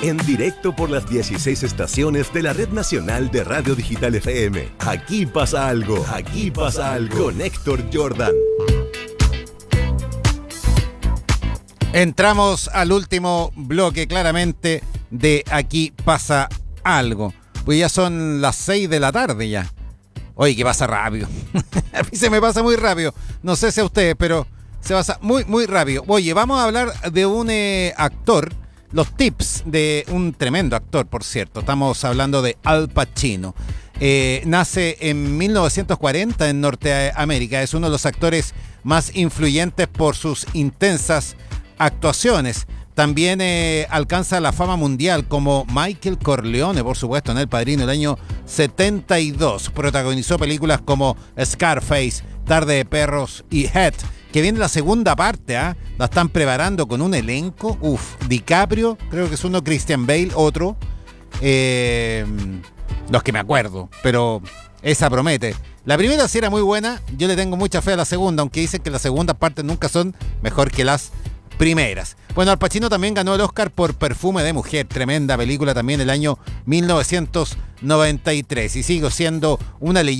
En directo por las 16 estaciones de la Red Nacional de Radio Digital FM. Aquí pasa algo. Aquí pasa algo. Con Héctor Jordan. Entramos al último bloque, claramente, de Aquí pasa algo. Pues ya son las 6 de la tarde ya. Oye, que pasa rápido. A mí se me pasa muy rápido. No sé si a ustedes, pero se pasa muy, muy rápido. Oye, vamos a hablar de un actor. Los tips de un tremendo actor, por cierto. Estamos hablando de Al Pacino. Nace en 1940 en Norteamérica. Es uno de los actores más influyentes por sus intensas actuaciones. También alcanza la fama mundial como Michael Corleone, por supuesto, en El Padrino, el año 72. Protagonizó películas como Scarface, Tarde de Perros y Head, que viene la segunda parte, ¿ah? La están preparando con un elenco. DiCaprio, creo que es uno, Christian Bale, otro. Los que me acuerdo, pero esa promete. La primera sí era muy buena, yo le tengo mucha fe a la segunda, aunque dicen que las segundas partes nunca son mejor que las primeras. Bueno, Al Pacino también ganó el Oscar por Perfume de Mujer, tremenda película también el año 1993, y sigo siendo una leyenda